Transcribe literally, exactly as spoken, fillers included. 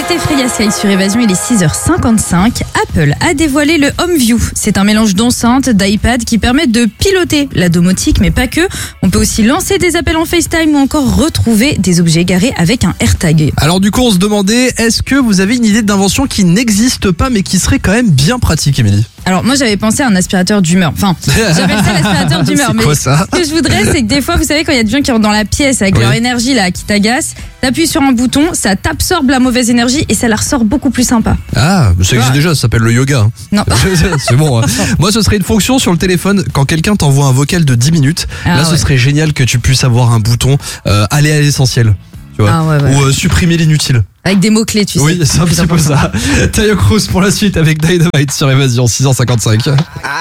C'était Freya Sky sur Évasion, il est six heures cinquante-cinq. Apple a dévoilé le HomeView. C'est un mélange d'enceintes, d'iPad qui permettent de piloter la domotique, mais pas que. On peut aussi lancer des appels en FaceTime ou encore retrouver des objets garés avec un AirTag. Alors du coup, on se demandait, est-ce que vous avez une idée d'invention qui n'existe pas mais qui serait quand même bien pratique, Émilie? Alors moi j'avais pensé à un aspirateur d'humeur. Enfin, j'appelle ça l'aspirateur d'humeur. C'est mais quoi ça? Ce que je voudrais, c'est que des fois, vous savez, quand il y a des gens qui rentrent dans la pièce avec Oui. leur énergie là, qui t'agace, t'appuies sur un bouton, ça t'absorbe la mauvaise énergie et ça la ressort beaucoup plus sympa. Ah, ça existe Ouais. déjà, ça s'appelle le yoga. hein. Non. C'est bon. hein. Moi, ce serait une fonction sur le téléphone quand quelqu'un t'envoie un vocal de dix minutes. Ah là, ce ouais. serait génial que tu puisses avoir un bouton euh, aller à l'essentiel. Tu vois, Ah ouais, ouais. ou euh, supprimer l'inutile. Avec des mots-clés, tu sais. Oui, c'est un Plus petit peu important. ça. Tayo Cruz pour la suite avec Dynamite sur Évasion, six heures cinquante-cinq.